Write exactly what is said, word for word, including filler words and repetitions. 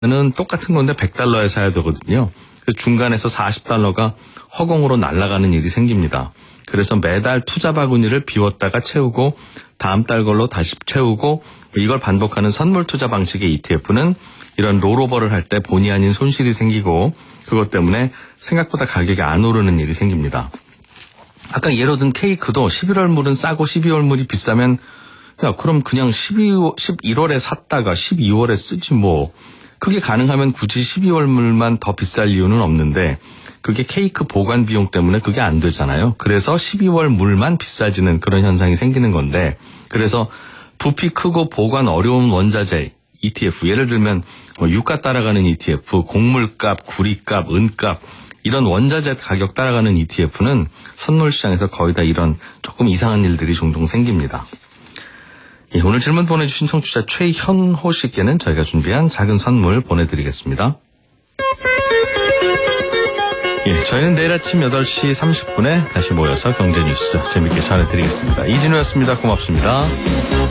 는 똑같은 건데 백 달러에 사야 되거든요. 그래서 중간에서 사십 달러가 허공으로 날아가는 일이 생깁니다. 그래서 매달 투자 바구니를 비웠다가 채우고 다음 달 걸로 다시 채우고 이걸 반복하는 선물 투자 방식의 이티에프는 이런 롤오버를 할 때 본의 아닌 손실이 생기고 그것 때문에 생각보다 가격이 안 오르는 일이 생깁니다. 아까 예로 든 케이크도 십일월 물은 싸고 십이월 물이 비싸면 야 그럼 그냥 십일월에 샀다가 십이월에 쓰지 뭐. 그게 가능하면 굳이 십이월 물만 더 비쌀 이유는 없는데 그게 케이크 보관 비용 때문에 그게 안 되잖아요. 그래서 십이월 물만 비싸지는 그런 현상이 생기는 건데 그래서 부피 크고 보관 어려운 원자재 이티에프 예를 들면 유가 따라가는 이티에프, 곡물값, 구리값, 은값 이런 원자재 가격 따라가는 이티에프는 선물 시장에서 거의 다 이런 조금 이상한 일들이 종종 생깁니다. 예, 오늘 질문 보내주신 청취자 최현호 씨께는 저희가 준비한 작은 선물 보내드리겠습니다. 예, 저희는 내일 아침 여덟 시 삼십 분에 다시 모여서 경제뉴스 재밌게 전해드리겠습니다. 이진우였습니다. 고맙습니다.